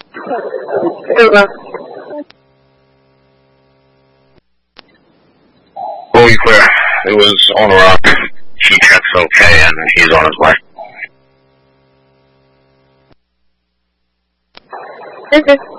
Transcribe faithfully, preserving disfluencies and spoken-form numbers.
Fully clear. It was on a rock. He checks okay, and he's on his way. Okay.